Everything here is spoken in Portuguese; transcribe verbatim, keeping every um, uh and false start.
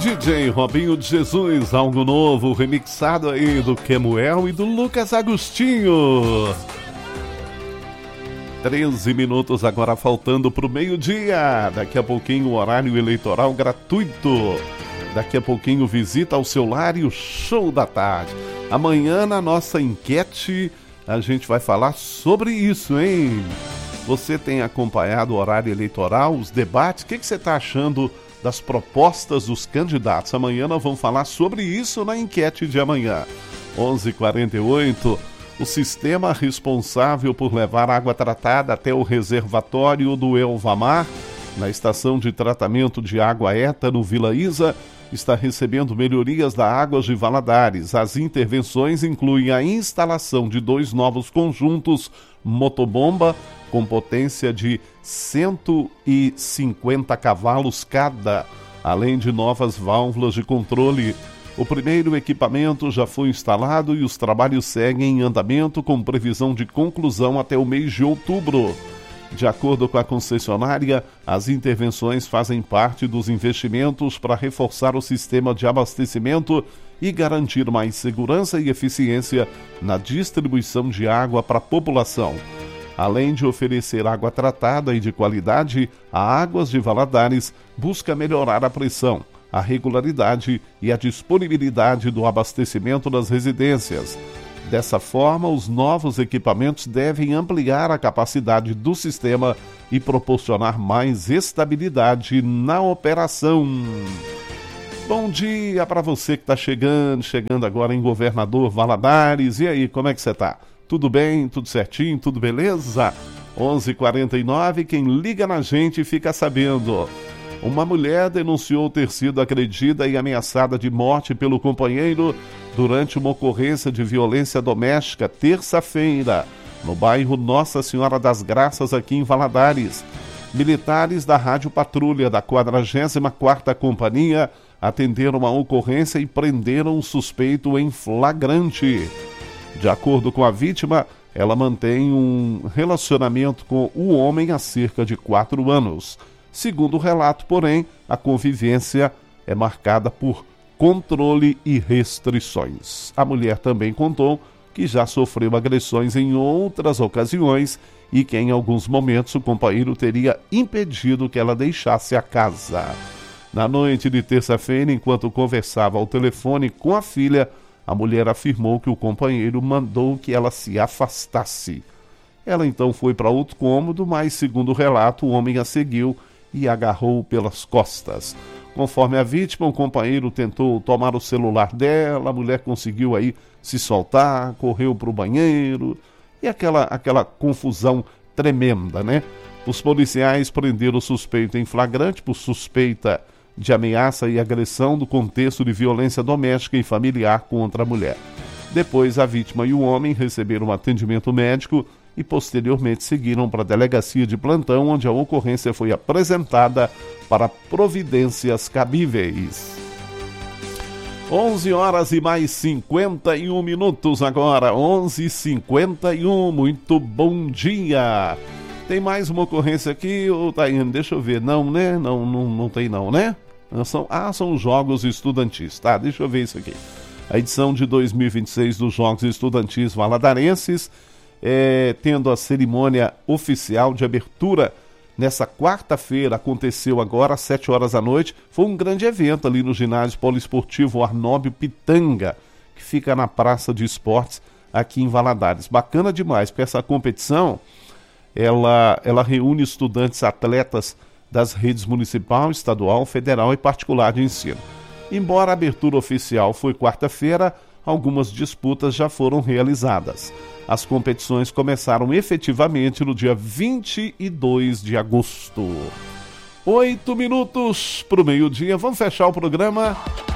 D J Robinho de Jesus, algo novo, remixado aí do Kemuel e do Lucas Agostinho. treze minutos agora faltando para o meio-dia. Daqui a pouquinho o horário eleitoral gratuito. Daqui a pouquinho visita ao seu lar e o show da tarde. Amanhã na nossa enquete a gente vai falar sobre isso, hein? Você tem acompanhado o horário eleitoral, os debates? O que, que você está achando das propostas dos candidatos? Amanhã nós vamos falar sobre isso na enquete de amanhã. onze e quarenta e oito, o sistema responsável por levar água tratada até o reservatório do Elvamar, na estação de tratamento de água ETA no Vila Isa, está recebendo melhorias da Águas de Valadares. As intervenções incluem a instalação de dois novos conjuntos motobomba com potência de cento e cinquenta cavalos cada, além de novas válvulas de controle. O primeiro equipamento já foi instalado e os trabalhos seguem em andamento com previsão de conclusão até o mês de outubro. De acordo com a concessionária, as intervenções fazem parte dos investimentos para reforçar o sistema de abastecimento e garantir mais segurança e eficiência na distribuição de água para a população. Além de oferecer água tratada e de qualidade, a Águas de Valadares busca melhorar a pressão, a regularidade e a disponibilidade do abastecimento das residências. Dessa forma, os novos equipamentos devem ampliar a capacidade do sistema e proporcionar mais estabilidade na operação. Bom dia para você que está chegando, chegando agora em Governador Valadares. E aí, como é que você está? Tudo bem? Tudo certinho? Tudo beleza? onze e quarenta e nove, quem liga na gente fica sabendo. Uma mulher denunciou ter sido agredida e ameaçada de morte pelo companheiro durante uma ocorrência de violência doméstica terça-feira, no bairro Nossa Senhora das Graças, aqui em Valadares. Militares da Rádio Patrulha da quadragésima quarta Companhia atenderam a ocorrência e prenderam o suspeito em flagrante. De acordo com a vítima, ela mantém um relacionamento com o homem há cerca de quatro anos. Segundo o relato, porém, a convivência é marcada por controle e restrições. A mulher também contou que já sofreu agressões em outras ocasiões e que em alguns momentos o companheiro teria impedido que ela deixasse a casa. Na noite de terça-feira, enquanto conversava ao telefone com a filha, a mulher afirmou que o companheiro mandou que ela se afastasse. Ela então foi para outro cômodo, mas, segundo o relato, o homem a seguiu e agarrou pelas costas. Conforme a vítima, o companheiro tentou tomar o celular dela, a mulher conseguiu aí se soltar, correu para o banheiro, e aquela, aquela confusão tremenda, né? Os policiais prenderam o suspeito em flagrante por suspeita de ameaça e agressão do contexto de violência doméstica e familiar contra a mulher. Depois, a vítima e o homem receberam atendimento médico e posteriormente seguiram para a delegacia de plantão, onde a ocorrência foi apresentada para providências cabíveis. onze horas e mais cinquenta e um minutos agora, onze e cinquenta e um, muito bom dia. Tem mais uma ocorrência aqui, ô Taiane, deixa eu ver, não, né? Não, não, não tem não, né? São, ah, são os Jogos Estudantis, tá? Deixa eu ver isso aqui. A edição de dois mil e vinte e seis dos Jogos Estudantis Valadarenses, É, tendo a cerimônia oficial de abertura nessa quarta-feira, aconteceu agora às sete horas da noite. Foi um grande evento ali no ginásio poliesportivo Arnóbio Pitanga, que fica na Praça de Esportes aqui em Valadares. Bacana demais, porque essa competição ela, ela reúne estudantes atletas das redes municipal, estadual, federal e particular de ensino. Embora a abertura oficial foi quarta-feira, algumas disputas já foram realizadas. As competições começaram efetivamente no dia vinte e dois de agosto. Oito minutos para o meio-dia. Vamos fechar o programa